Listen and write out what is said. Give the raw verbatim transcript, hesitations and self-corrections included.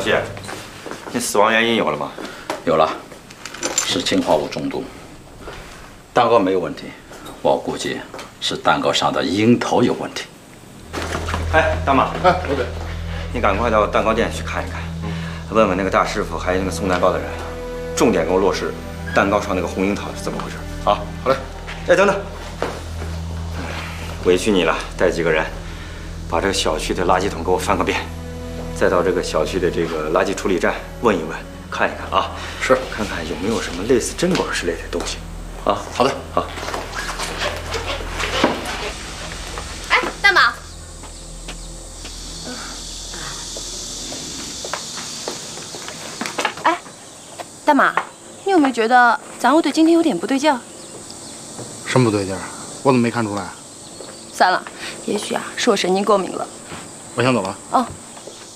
旭，你死亡原因有了吗？ 有了，是氰化物中毒。蛋糕没有问题，我估计是蛋糕上的樱桃有问题。 哎，大马， 哎，老板， 你赶快到蛋糕店去看一看，问问那个大师傅，还有那个送蛋糕的人，重点给我落实蛋糕上那个红樱桃是怎么回事啊？ 好嘞。 哎，等等，委屈你了，带几个人把这个小区的垃圾桶给我翻个遍，再到这个小区的这个垃圾处理站问一问，看一看啊， 是， 看看有没有什么类似针管之类的东西啊。 好的， 好。 哎，大马。 大马，你有没有觉得咱屋队今天有点不对劲儿？ 什么不对劲儿？我怎么没看出来？ 算了，也许啊是我神经过敏了。 我先走了。 哦，